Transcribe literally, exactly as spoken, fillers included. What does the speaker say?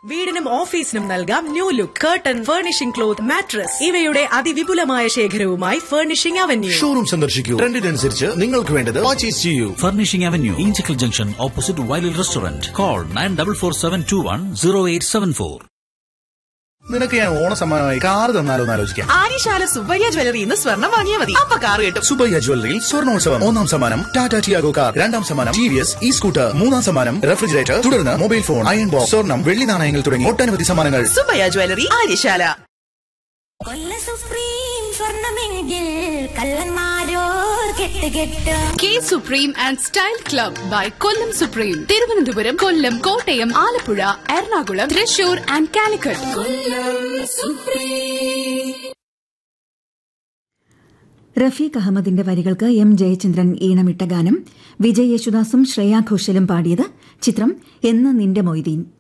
വീടിനും ഓഫീസിനും നൽകാം new look. Curtain, furnishing cloth, mattress ഇവയുടെ അതിവിപുലമായ ശേഖരവുമായി ഫർണിഷിംഗ് അവന്യൂ. ഷോറൂം സന്ദർശിക്കൂ. ട്രെൻഡിനനുസരിച്ച് നിങ്ങൾക്ക് വേണ്ടത് പർച്ചേസ് ചെയ്യൂ. Furnishing avenue, Inchakkal junction, opposite വൈലിൽ restaurant. Call nine double four seven to one zero eight seven four. നിനക്ക് ഞാൻ ഓണ സമ്മാനമായി കാർ തന്നാലോ എന്ന് ആലോചിക്കാം. ആര്യശാല സുബ്ബയ്യ ജ്വല്ലറി ഇന്ന് സ്വർണ്ണം വാങ്ങിയാൽ മതി, അപ്പൊ കാർ കിട്ടും. സുബ്ബയ്യ ജ്വല്ലറിയിൽ സ്വർണ്ണോത്സവം. ഒന്നാം സമ്മാനം ടാറ്റ ടിയാഗോ കാർ, രണ്ടാം സമ്മാനം T V S E scooter, മൂന്നാം സമ്മാനം റെഫ്രിജറേറ്റർ, തുടർന്ന് മൊബൈൽ ഫോൺ, അയൺ ബോക്സ്, സ്വർണ്ണം, വെള്ളി നാണയങ്ങൾ തുടങ്ങി ഒട്ടനവധി സമ്മാനങ്ങൾ. Subbaiah jewellery, Aryasala. K supreme and style club by Kollam supreme. Thiruvananthapuram, Kollam, Kottayam, Alappuzha, Ernakulam, Thrissur and Calicut. Rafeeq അഹമ്മദിന്റെ വരികൾക്ക് എം ജയചന്ദ്രൻ ഈണമിട്ട ഗാനം വിജയ് യേശുദാസും ശ്രേയാ ഘോഷലും പാടിയത്. ചിത്രം എന്ന് നിന്റെ മൊയ്തീൻ.